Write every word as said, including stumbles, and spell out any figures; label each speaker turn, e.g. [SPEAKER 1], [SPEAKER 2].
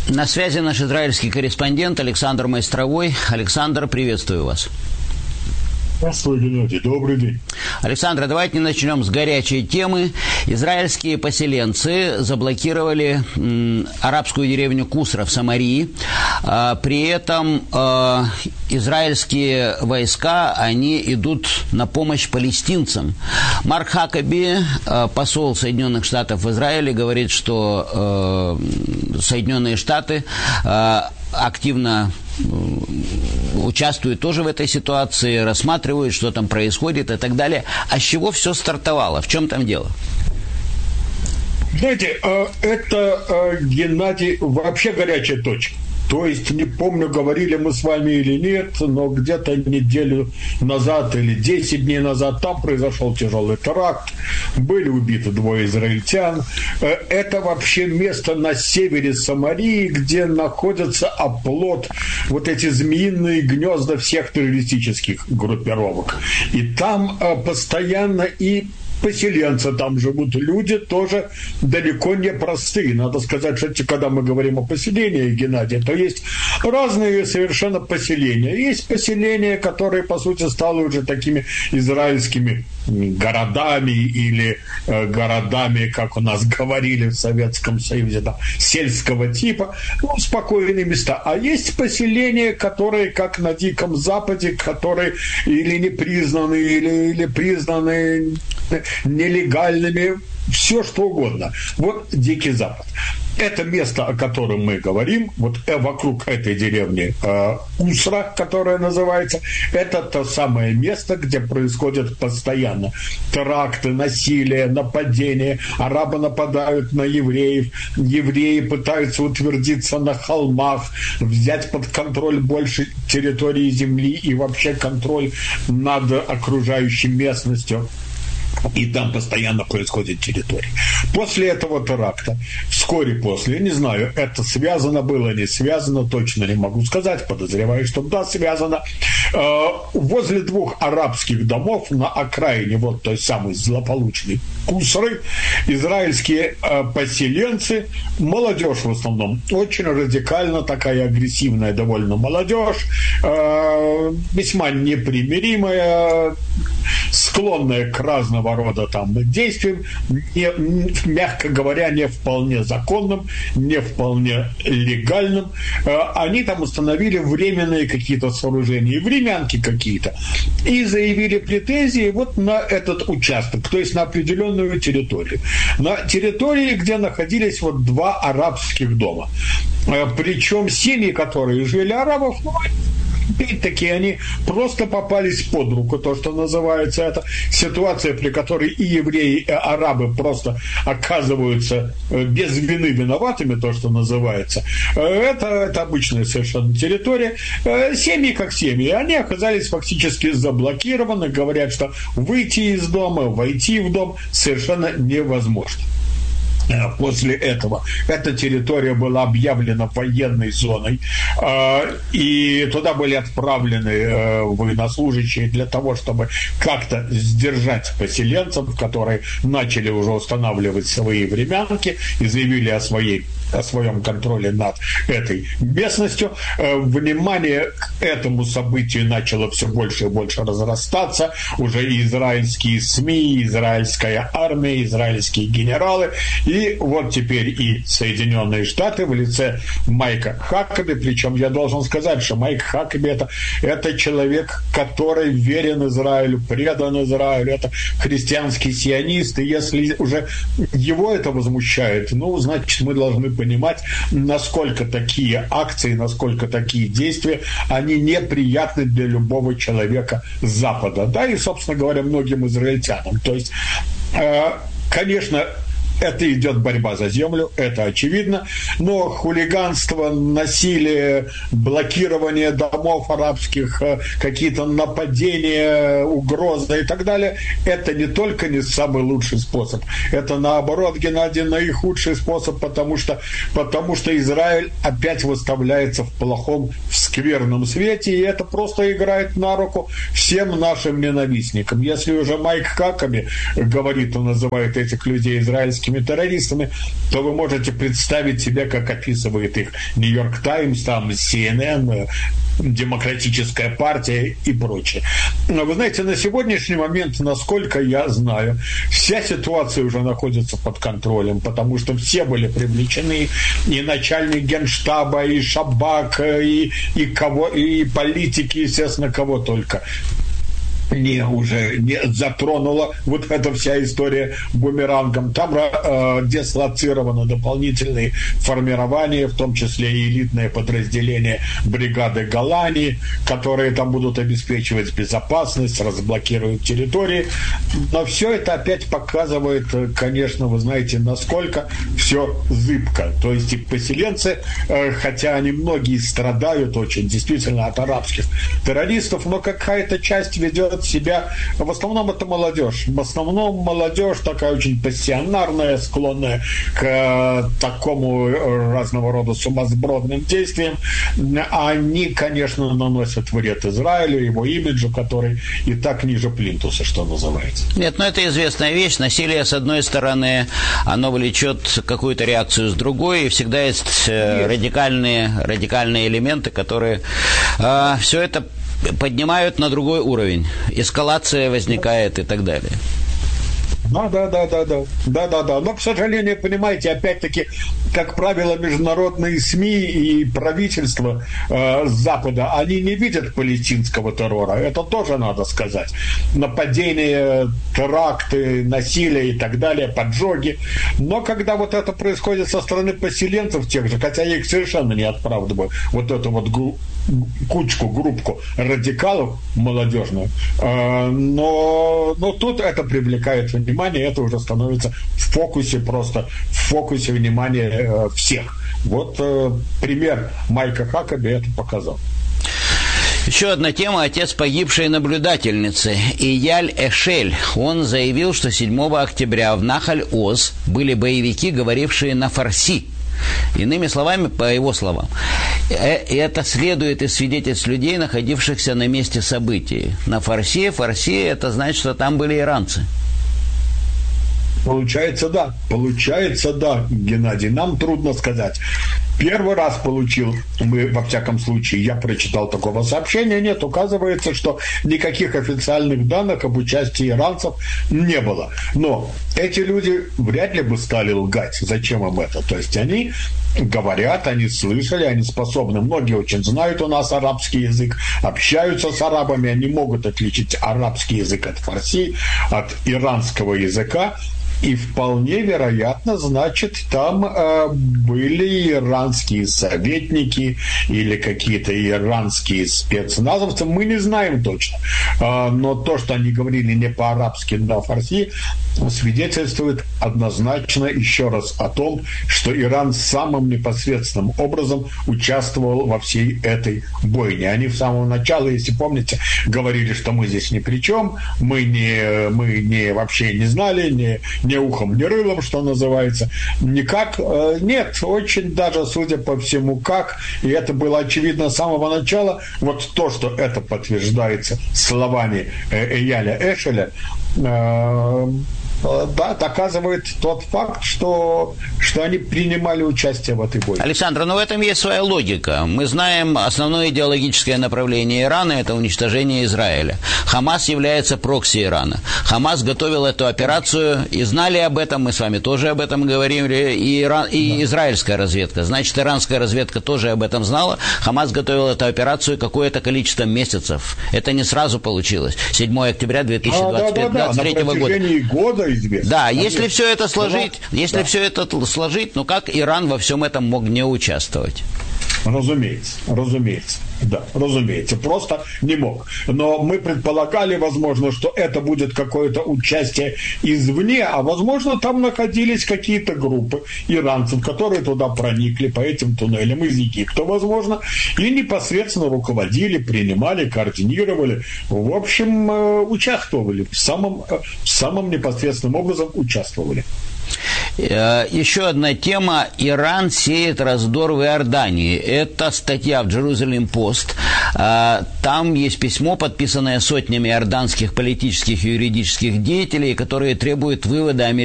[SPEAKER 1] На связи наш израильский корреспондент Александр Майстровой. Александр, приветствую вас.
[SPEAKER 2] Здравствуй, Геннадий. Добрый день.
[SPEAKER 1] Александр, давайте начнем с горячей темы. Израильские поселенцы заблокировали м, арабскую деревню Кусра в Самарии. А, при этом а, израильские войска, они идут на помощь палестинцам. Марк Хакаби, а, посол Соединенных Штатов в Израиле, говорит, что а, Соединенные Штаты а, активно участвуют тоже в этой ситуации, рассматривают, что там происходит и так далее. А с чего все стартовало? В чем там дело?
[SPEAKER 2] Знаете, это, Геннадий, вообще горячая точка. То есть, не помню, говорили мы с вами или нет, но где-то неделю назад или десять дней назад там произошел тяжелый теракт, были убиты двое израильтян. Это вообще место на севере Самарии, где находится оплот, вот эти змеиные гнезда всех террористических группировок. И там постоянно и поселенцы там живут, люди тоже далеко не простые. Надо сказать, что когда мы говорим о поселении, Геннадий, то есть разные совершенно поселения. Есть поселения, которые, по сути, стали уже такими израильскими городами или э, городами, как у нас говорили в Советском Союзе, там, сельского типа, ну, спокойные места. А есть поселения, которые, как на Диком Западе, которые или не признаны, или, или признаны нелегальными, все что угодно. Вот Дикий Запад. Это место, о котором мы говорим, вот вокруг этой деревни э, Кусра, которая называется, это то самое место, где происходят постоянно теракты, насилие, нападения, арабы нападают на евреев, евреи пытаются утвердиться на холмах, взять под контроль больше территории земли и вообще контроль над окружающей местностью. И там постоянно происходит территория. После этого теракта, вскоре после, я не знаю, это связано было, не связано, точно не могу сказать, подозреваю, что да, связано. Возле двух арабских домов на окраине вот той самой злополучной Кусры израильские поселенцы, молодежь в основном, очень радикально такая агрессивная довольно молодежь, весьма непримиримая, склонная к разного рода там действиям, не, мягко говоря, не вполне законным, не вполне легальным. Они там установили временные какие-то сооружения, времянки какие-то, и заявили претензии вот на этот участок, то есть на определенную территорию. На территории, где находились вот два арабских дома. Причем семьи, которые жили арабов, ну, опять-таки, они просто попались под руку, то, что называется, это ситуация, при которой и евреи, и арабы просто оказываются без вины виноватыми, то, что называется. Это, это обычная совершенно территория. Семьи как семьи, они оказались фактически заблокированы, говорят, что выйти из дома, войти в дом совершенно невозможно. После этого эта территория была объявлена военной зоной, и туда были отправлены военнослужащие для того, чтобы как-то сдержать поселенцев, которые начали уже устанавливать свои времянки и заявили о своей о своем контроле над этой местностью. Внимание к этому событию начало все больше и больше разрастаться. Уже и израильские СМИ, и израильская армия, израильские генералы. И вот теперь и Соединенные Штаты в лице Майка Хакаби. Причем я должен сказать, что Майк Хакаби это, это человек, который верен Израилю, предан Израилю. Это христианский сионист. И если уже его это возмущает, ну, значит, мы должны понимать, насколько такие акции, насколько такие действия, они неприятны для любого человека Запада, да, и, собственно говоря, многим израильтянам. То есть, э, конечно, это идет борьба за землю, это очевидно, но хулиганство, насилие, блокирование домов арабских, какие-то нападения, угрозы и так далее, это не только не самый лучший способ, это наоборот, Геннадий, наихудший способ, потому что, потому что Израиль опять выставляется в плохом, в скверном свете, и это просто играет на руку всем нашим ненавистникам. Если уже Майк Хакаби говорит, он называет этих людей израильскими арабскими террористами, то вы можете представить себе, как описывает их Нью-Йорк Таймс, там Си Эн Эн, Демократическая партия и прочее. Но вы знаете, на сегодняшний момент, насколько я знаю, вся ситуация уже находится под контролем, потому что все были привлечены, и начальник Генштаба, и Шабак, и, и, кого, и политики, естественно, кого только. Не, уже не затронула вот эта вся история бумерангом. Там э, дислоцированы дополнительные формирования, в том числе и элитные подразделения бригады Голани, которые там будут обеспечивать безопасность, разблокируют территории. Но все это опять показывает, конечно, вы знаете, насколько все зыбко. То есть и поселенцы, э, хотя они многие страдают очень, действительно, от арабских террористов, но какая-то часть ведет себя, в основном это молодежь. В основном молодежь такая очень пассионарная, склонная к такому разного рода сумасбродным действиям. Они, конечно, наносят вред Израилю, его имиджу, который и так ниже плинтуса, что называется.
[SPEAKER 1] Нет, ну это известная вещь. Насилие, с одной стороны, оно влечет какую-то реакцию с другой, и всегда есть радикальные, радикальные элементы, которые э, все это поднимают на другой уровень. Эскалация возникает и так далее.
[SPEAKER 2] Да, да, да, да, да, да, да, да. Но, к сожалению, понимаете, опять-таки, как правило, международные СМИ и правительства э, Запада, они не видят палестинского террора. Это тоже надо сказать. Нападения, теракты, насилие и так далее, поджоги. Но когда вот это происходит со стороны поселенцев тех же, хотя я их совершенно не оправдываю, вот эту вот гру- кучку, группку радикалов молодежную, э, но, но тут это привлекает внимание, это уже становится в фокусе, просто в фокусе внимания э, всех. Вот э, пример Майка Хакаби это показал.
[SPEAKER 1] Еще одна тема. Отец погибшей наблюдательницы Ияль Эшель. Он заявил, что седьмого октября в Нахаль-Оз были боевики, говорившие на фарси. Иными словами, по его словам, это следует из свидетельств людей, находившихся на месте событий. На фарси, фарси, это значит, что там были иранцы.
[SPEAKER 2] Получается, да. Получается, да, Геннадий. Нам трудно сказать. Первый раз получил, мы, во всяком случае, я прочитал такого сообщения, нет, указывается, что никаких официальных данных об участии иранцев не было. Но эти люди вряд ли бы стали лгать. Зачем им это? То есть они говорят, они слышали, они способны. Многие очень знают у нас арабский язык, общаются с арабами, они могут отличить арабский язык от фарси, от иранского языка. И вполне вероятно, значит, там э, были иранские советники или какие-то иранские спецназовцы, мы не знаем точно. Э, но то, что они говорили не по-арабски, на фарси, свидетельствует однозначно еще раз о том, что Иран самым непосредственным образом участвовал во всей этой бойне. Они в самом начале, если помните, говорили, что мы здесь ни при чем, мы, не, мы не, вообще не знали, не, не ухом, не рылом, что называется, никак. Нет, очень даже, судя по всему, как, и это было очевидно с самого начала, вот то, что это подтверждается словами Эяля Эшеля, да, доказывает тот факт, что, что они принимали участие в этой бойне.
[SPEAKER 1] Александр, но в этом есть своя логика. Мы знаем, основное идеологическое направление Ирана – это уничтожение Израиля. Хамас является прокси Ирана. Хамас готовил эту операцию, и знали об этом, мы с вами тоже об этом говорили, и, Иран, и да. Израильская разведка. Значит, иранская разведка тоже об этом знала. Хамас готовил эту операцию какое-то количество месяцев. Это не сразу получилось. седьмого октября две тысячи двадцать третьего года.
[SPEAKER 2] года известно.
[SPEAKER 1] Да, если все это сложить, если да. все это сложить, ну как Иран во всем этом мог не участвовать?
[SPEAKER 2] Разумеется, разумеется. Да, разумеется, просто не мог. Но мы предполагали, возможно, что это будет какое-то участие извне, а возможно, там находились какие-то группы иранцев, которые туда проникли по этим туннелям из Египта, возможно, и непосредственно руководили, принимали, координировали, в общем, участвовали, в самом, в самом непосредственным образом участвовали.
[SPEAKER 1] Еще одна тема. Иран сеет раздор в Иордании. Это статья в Jerusalem Post. Там есть письмо, подписанное сотнями иорданских политических и юридических деятелей, которые требуют вывода американцев